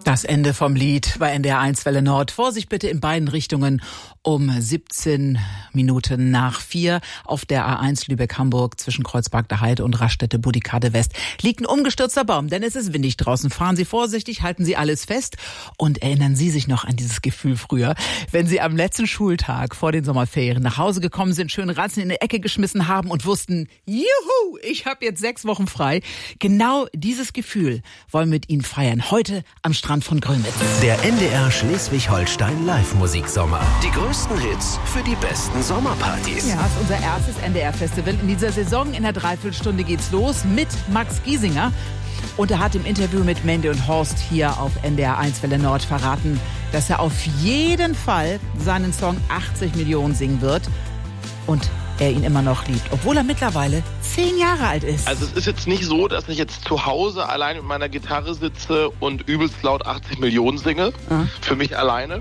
Das Ende vom Lied bei NDR 1 Welle Nord. Vorsicht bitte in beiden Richtungen um 17 Minuten nach 4 auf der A1 Lübeck-Hamburg zwischen Kreuzberg der Heide und Raststätte-Budikade West liegt ein umgestürzter Baum, denn es ist windig draußen. Fahren Sie vorsichtig, halten Sie alles fest und erinnern Sie sich noch an dieses Gefühl früher, wenn Sie am letzten Schultag vor den Sommerferien nach Hause gekommen sind, schön Ranzen in die Ecke geschmissen haben und wussten, juhu, ich habe jetzt 6 Wochen frei. Genau dieses Gefühl wollen wir mit Ihnen feiern. Heute am Strand von Grömitz. Der NDR Schleswig-Holstein Live-Musiksommer. Die größten Hits für die besten Sommerpartys. Ja, es ist unser erstes NDR-Festival in dieser Saison. In einer Dreiviertelstunde geht's los mit Max Giesinger. Und er hat im Interview mit Mandy und Horst hier auf NDR 1 Welle Nord verraten, dass er auf jeden Fall seinen Song 80 Millionen singen wird. Und er ihn immer noch liebt, obwohl er mittlerweile 10 Jahre alt ist. Also es ist jetzt nicht so, dass ich jetzt zu Hause allein mit meiner Gitarre sitze und übelst laut 80 Millionen singe, für mich alleine.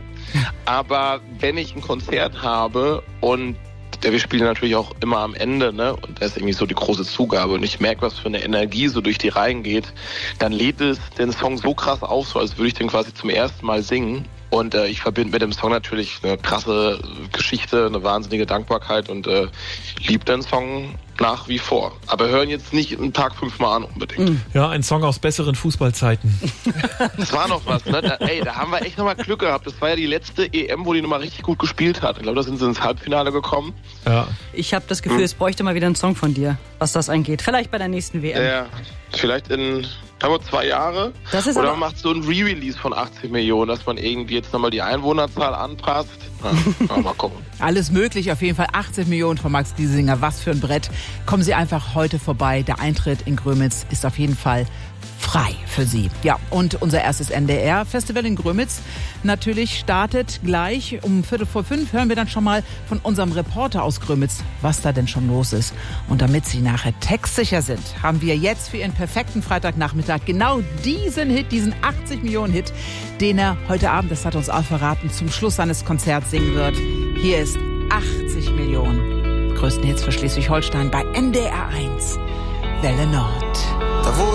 Aber wenn ich ein Konzert habe und wir spielen natürlich auch immer am Ende, ne? Und da ist irgendwie so die große Zugabe und ich merke, was für eine Energie so durch die Reihen geht, dann lädt es den Song so krass auf, so als würde ich den quasi zum ersten Mal singen. Und ich verbinde mit dem Song natürlich eine krasse Geschichte, eine wahnsinnige Dankbarkeit und liebe den Song nach wie vor. Aber hören jetzt nicht einen Tag 5-mal an unbedingt. Ja, ein Song aus besseren Fußballzeiten. Das war noch was, ne? Da haben wir echt nochmal Glück gehabt. Das war ja die letzte EM, wo die nochmal richtig gut gespielt hat. Ich glaube, da sind sie ins Halbfinale gekommen. Ja. Ich habe das Gefühl, es bräuchte mal wieder einen Song von dir, was das angeht. Vielleicht bei der nächsten WM. Ja, vielleicht in 2 Jahre. Das ist oder aber man macht so ein Re-Release von 80 Millionen, dass man irgendwie jetzt nochmal die Einwohnerzahl anpasst. Ja, mal gucken. Alles möglich, auf jeden Fall 80 Millionen von Max Giesinger. Was für ein Brett. Kommen Sie einfach heute vorbei. Der Eintritt in Grömitz ist auf jeden Fall frei für Sie. Ja, und unser erstes NDR-Festival in Grömitz natürlich startet gleich. Um 4:45 hören wir dann schon mal von unserem Reporter aus Grömitz, was da denn schon los ist. Und damit Sie nachher textsicher sind, haben wir jetzt für Ihren perfekten Freitagnachmittag genau diesen Hit, diesen 80 Millionen Hit, den er heute Abend, das hat er uns auch verraten, zum Schluss seines Konzerts singen wird. Hier ist 80 Millionen. Größten Hits für Schleswig-Holstein bei NDR 1 Welle Nord. Da wo